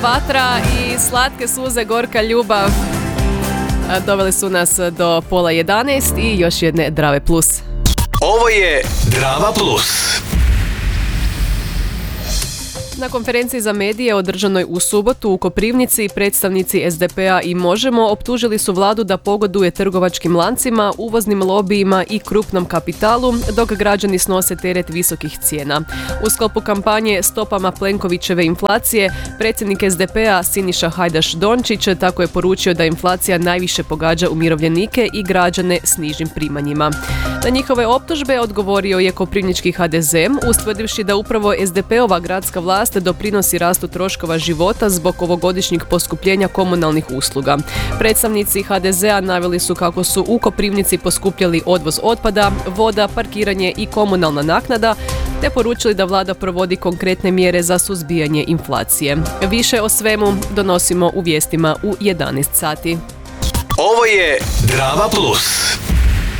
vatra i slatke suze, gorka ljubav doveli su nas do 10:30 i još jedne Drave Plus. Ovo je Drava Plus. Na konferenciji za medije održanoj u subotu u Koprivnici predstavnici SDP-a i Možemo optužili su vladu da pogoduje trgovačkim lancima, uvoznim lobijima i krupnom kapitalu, dok građani snose teret visokih cijena. U sklopu kampanje Stopama Plenkovićeve inflacije, predsjednik SDP-a Siniša Hajdaš Dončić tako je poručio da inflacija najviše pogađa umirovljenike i građane s nižim primanjima. Na njihove optužbe odgovorio je koprivnički HDZ, ustvrdivši da upravo SDP-ova gradska vlast doprinosi rastu troškova života zbog ovogodišnjeg poskupljenja komunalnih usluga. Predstavnici HDZ-a naveli su kako su u Koprivnici poskupljali odvoz otpada, voda, parkiranje i komunalna naknada, te poručili da vlada provodi konkretne mjere za suzbijanje inflacije. Više o svemu donosimo u vijestima u 11 sati. Ovo je Drava Plus.